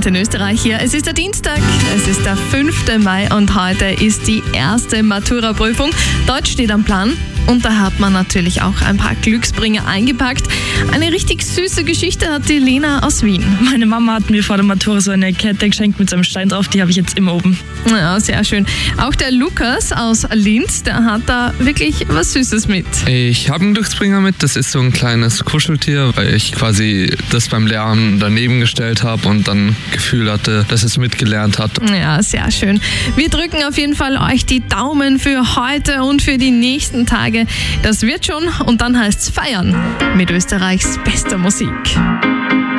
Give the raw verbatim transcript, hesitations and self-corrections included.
Abend in Österreich hier. Es ist der Dienstag, es ist der fünfte Mai und heute ist die erste Matura-Prüfung. Deutsch steht am Plan. Und da hat man natürlich auch ein paar Glücksbringer eingepackt. Eine richtig süße Geschichte hat die Lena aus Wien. Meine Mama hat mir vor der Matura so eine Kette geschenkt mit so einem Stein drauf, die habe ich jetzt immer oben. Ja, sehr schön. Auch der Lukas aus Linz, der hat da wirklich was Süßes mit. Ich habe einen Glücksbringer mit, das ist so ein kleines Kuscheltier, weil ich quasi das beim Lernen daneben gestellt habe und dann Gefühl hatte, dass es mitgelernt hat. Ja, sehr schön. Wir drücken auf jeden Fall euch die Daumen für heute und für die nächsten Tage. Das wird schon und dann heißt's feiern mit Österreichs bester Musik.